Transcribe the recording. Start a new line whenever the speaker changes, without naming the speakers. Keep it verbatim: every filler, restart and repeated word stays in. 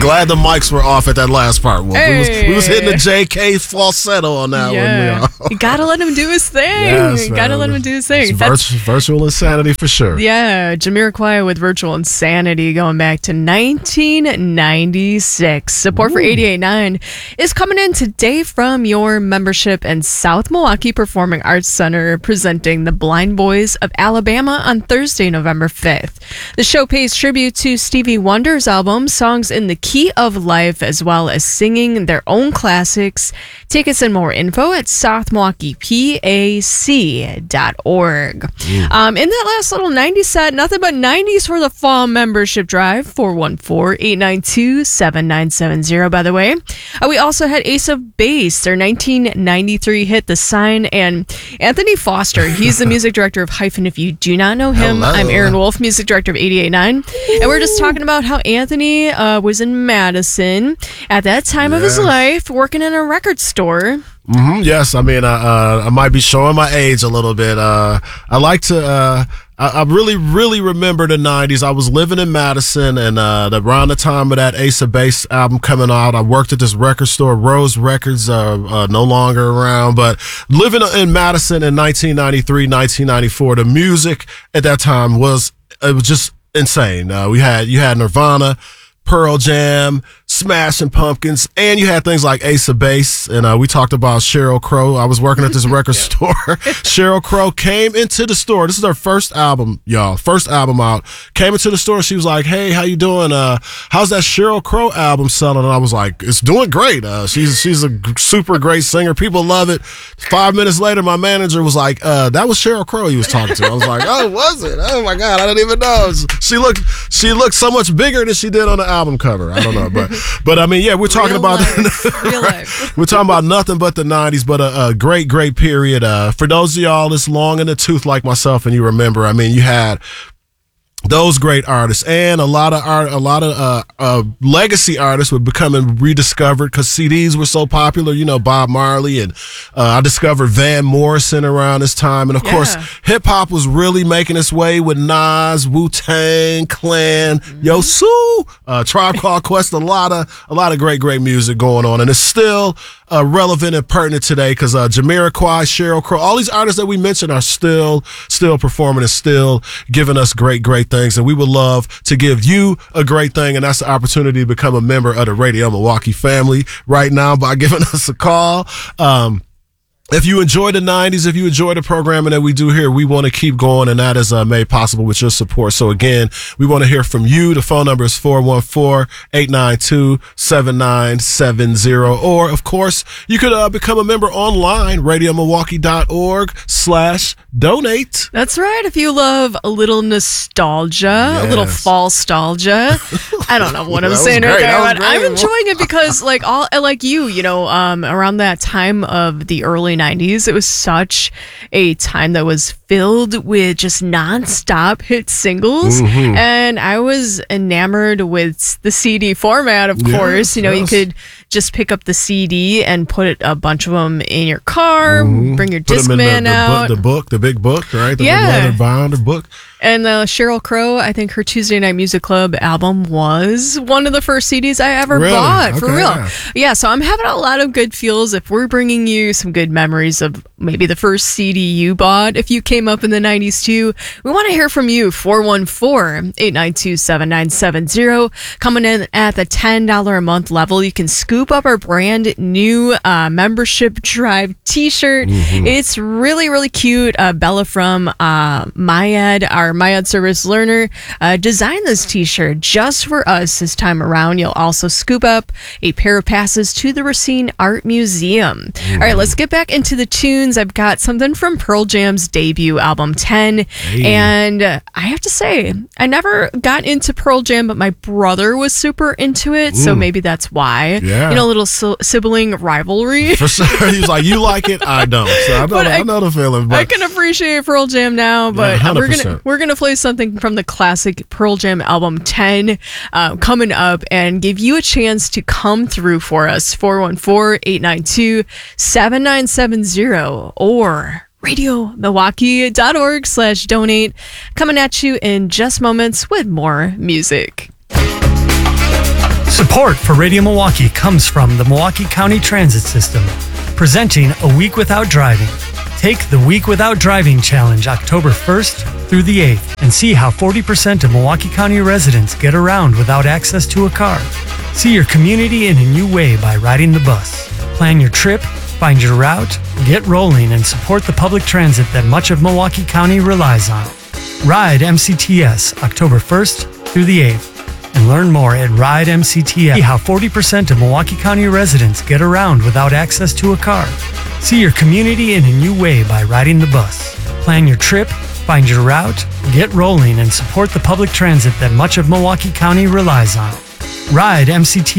glad the mics were off at that last part. Well,
Hey.
we, was, we was hitting the J K falsetto on that
Yeah.
one.
You gotta let him do his thing.
Yes,
you gotta
man.
let him do his thing.
That's virtu- virtual insanity for sure.
Yeah, Jamiroquai with Virtual Insanity going back to nineteen ninety-six. Support Ooh. For eighty-eight point nine is coming in today from your membership in South Milwaukee Performing Arts Center, presenting the Blind Boys of Alabama on Thursday, November fifth. The show pays tribute to Stevie Wonder's album, Songs in the Key of Life, as well as singing their own classics. Tickets and more info at south milwaukee p a c dot org. Um, in that last little nineties set, nothing but nineties for the fall membership drive, four one four, eight nine two, seven nine seven zero, by the way. Uh, we also had Ace of Base, their nineteen ninety-three hit, The Sign, and Anthony Foster. He's the music director of Hyphen. If you do not know him,
Hello.
I'm Aaron Wolf, music director of eighty-eight point nine. And we're just talking about how Anthony uh, was in Madison at that time yes. of his life, working in a record store.
Mm-hmm, yes, I mean, uh, uh, I might be showing my age a little bit. Uh, I like to, uh, I, I really, really remember the nineties. I was living in Madison, and uh, around the time of that Ace of Base album coming out, I worked at this record store, Rose Records, uh, uh, no longer around, but living in Madison in nineteen ninety-three, nineteen ninety-four, the music at that time was, it was just insane. Uh, we had, you had Nirvana, Pearl Jam, Smashing Pumpkins, and you had things like Ace of Base, and uh, we talked about Sheryl Crow. I was working at this record store. Sheryl Crow came into the store. This is her first album, y'all. First album out. Came into the store. She was like, "Hey, how you doing? Uh, how's that Sheryl Crow album selling?" And I was like, "It's doing great. Uh, she's she's a super great singer. People love it." Five minutes later, my manager was like, uh, "That was Sheryl Crow he was talking to." I was like, "Oh, was it? Oh my God, I didn't even know." She looked she looked so much bigger than she did on the album cover. I don't know, but but I mean, yeah, we're talking
Real
about
life. Real life.
We're talking about nothing but the nineties, but a, a great, great period. Uh, for those of y'all that's long in the tooth like myself, and you remember, I mean, you had those great artists, and a lot of art, a lot of uh, uh, legacy artists were becoming rediscovered because C Ds were so popular. You know, Bob Marley, and uh, I discovered Van Morrison around this time, and of yeah. course, hip hop was really making its way with Nas, Wu-Tang Clan, mm-hmm. Yosu, uh, Tribe Called Quest. A lot of a lot of great, great music going on, and it's still uh, relevant and pertinent today because uh, Jamiroquai, Sheryl Crow, all these artists that we mentioned are still still performing and still giving us great, great things, and we would love to give you a great thing, and that's the opportunity to become a member of the Radio Milwaukee family right now by giving us a call. Um, If you enjoy the nineties, if you enjoy the programming that we do here, we want to keep going, and that is uh, made possible with your support. So again, we want to hear from you. The phone number is four one four, eight nine two, seven nine seven zero. Or, of course, you could uh, become a member online, radio milwaukee dot org slash donate.
That's right. If you love a little nostalgia, yes. a little fall-stalgia. I don't know what I'm saying right there, but I'm enjoying it because, like all like you, you know, um, around that time of the early nineties, it was such a time that was filled with just nonstop hit singles, mm-hmm. and I was enamored with the C D format. Of yes, course, you know, yes. you could just pick up the C D and put a bunch of them in your car, mm-hmm. bring your Discman out,
the, the book, the big book, right? The
yeah,
leather bound book.
And uh, Sheryl Crow, I think her Tuesday Night Music Club album was one of the first C Ds I ever
really?
bought,
okay,
for real.
Yeah.
yeah, so I'm having a lot of good feels. If we're bringing you some good memories of maybe the first C D you bought, if you came up in the nineties too, we want to hear from you. four one four, eight nine two, seven nine seven zero. Coming in at the ten dollars a month level, you can scoop up our brand new uh, membership drive t-shirt. Mm-hmm. It's really, really cute. Uh, Bella from uh, MyEd, our MyEd Service Learner, uh, designed this t-shirt just for us this time around. You'll also scoop up a pair of passes to the Racine Art Museum. Mm. All right, let's get back into the tunes. I've got something from Pearl Jam's debut album, ten. Hey. And uh, I have to say, I never got into Pearl Jam, but my brother was super into it, mm. so maybe that's why.
Yeah.
You know, a little si- sibling rivalry.
For sure. He's like, you like it, I don't. So I know, I, I know the feeling. But
I can appreciate Pearl Jam now, but
yeah,
we're gonna we're gonna play something from the classic Pearl Jam album ten uh, coming up and give you a chance to come through for us. four one four, eight nine two, seven nine seven zero or radio milwaukee dot org slash donate. Coming at you in just moments with more music.
Support Support for Radio Milwaukee comes from the Milwaukee County Transit System, presenting A Week Without Driving. Take the Week Without Driving Challenge October first through the eighth and see how forty percent of Milwaukee County residents get around without access to a car. See your community in a new way by riding the bus. Plan your trip, find your route, get rolling, and support the public transit that much of Milwaukee County relies on. Ride M C T S October first through the eighth. And learn more at Ride M C T S. See how forty percent of Milwaukee County residents get around without access to a car. See your community in a new way by riding the bus. Plan your trip, find your route, get rolling, and support the public transit that much of Milwaukee County relies on. Ride M C T S.